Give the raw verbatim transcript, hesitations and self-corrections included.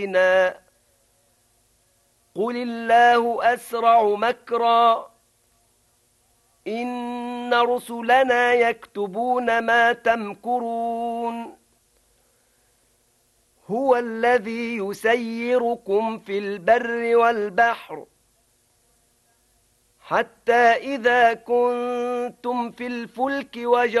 قل الله أسرع مكرا إن رسلنا يكتبون ما تمكرون هو الذي يسيركم في البر والبحر حتى إذا كنتم في الفلك وجرى